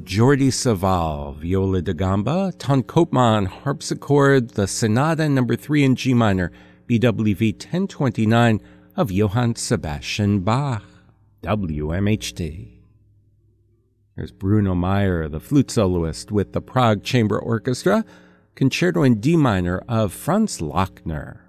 Jordi Savall, viola da gamba, Ton Koopman, harpsichord, the Sonata No. 3 in G minor, BWV 1029 of Johann Sebastian Bach, WMHD. There's Bruno Meyer, the flute soloist with the Prague Chamber Orchestra, Concerto in D minor of Franz Lochner.